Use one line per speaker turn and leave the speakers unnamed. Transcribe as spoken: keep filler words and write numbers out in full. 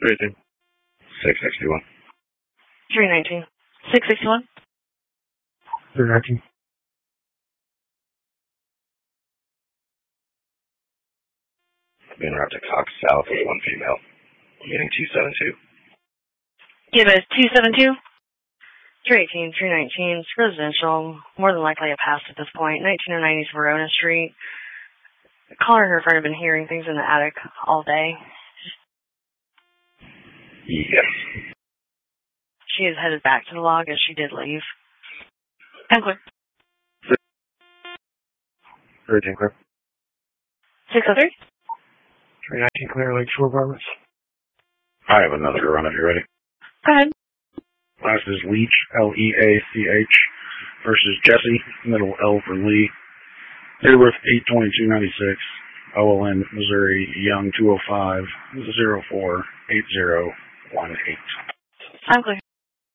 three eighteen. six sixty-one.
three nineteen. six sixty-one.
three nineteen. Being route to Cox South with one female. Getting two seven two.
Give us two seven two. three eighteen, three nineteen. It's residential. More than likely a pass at this point. nineteen oh nine East Verona Street. The caller and her friend have been hearing things in the attic all day.
Yes.
She is headed back to the log as she did leave. ten clear.
three eighteen clear.
six oh three.
three nineteen clear, Lakeshore Apartments. I have another run if you're ready.
Go ahead.
Last is Leach, L E A C H, versus Jesse, middle L for Lee. Date of birth eight twenty-two ninety-six, O L N, Missouri, Young two oh five, zero four eight zero one eight.
I'm clear.